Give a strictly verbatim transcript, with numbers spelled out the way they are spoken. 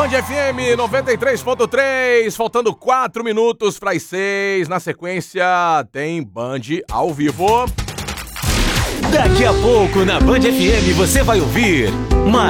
Band F M noventa e três ponto três, faltando quatro minutos para as seis. Na sequência, tem Band ao vivo. Daqui a pouco na Band F M você vai ouvir